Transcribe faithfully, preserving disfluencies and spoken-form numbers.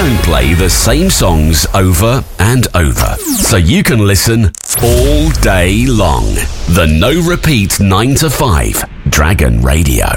don't play the same songs over and over, so you can listen all day long. The No Repeat nine to five Dragon Radio.